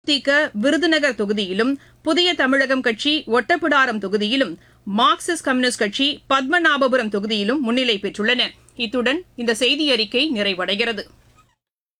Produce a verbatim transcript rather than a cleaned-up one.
திக விருதுநகர் தொகுதியிலும், புதிய தமிழகம் கட்சி ஒட்டப்பிடாரம் தொகுதியிலும், மார்க்சிஸ்ட் கம்யூனிஸ்ட் கட்சி பத்மநாபபுரம் தொகுதியிலும் முன்னிலை பெற்றுள்ளன. இத்துடன் இந்த செய்தியறிக்கை நிறைவடைகிறது.